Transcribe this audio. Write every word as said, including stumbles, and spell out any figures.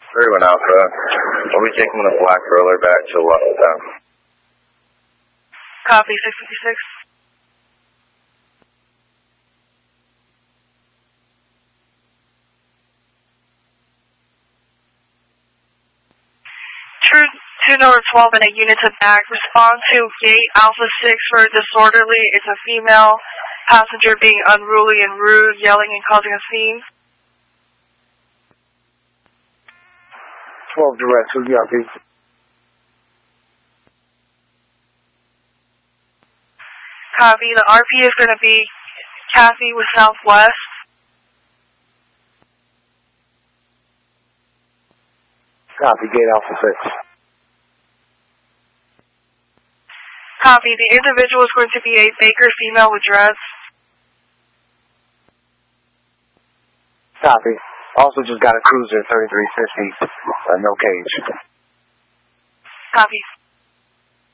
thirty-one Alpha. We'll be taking the black roller back to Washington. Copy, six fifty-six. True to number twelve and a unit to back. Respond to gate Alpha six for disorderly. It's a female passenger being unruly and rude, yelling and causing a scene. twelve direct, who's the R P? Copy. The R P is going to be Kathy with Southwest. Copy, gate Alpha six. Copy. The individual is going to be a Baker female with dress. Copy. Also just got a cruiser, thirty-three fifty, uh, no cage. Copy.